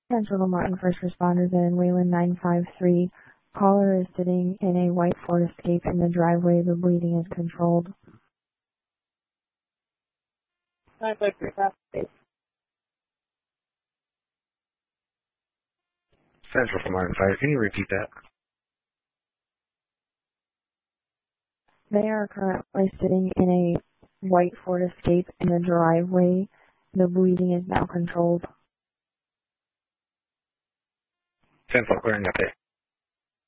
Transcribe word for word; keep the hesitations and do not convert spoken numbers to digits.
Central Martin First Responders in Wayland nine five three. Caller is sitting in a white Ford Escape in the driveway. The bleeding is controlled. nine five three, copy. Central from Martin Fire. Can you repeat that? They are currently sitting in a white Ford Escape in the driveway. The bleeding is now controlled. Central clearing update.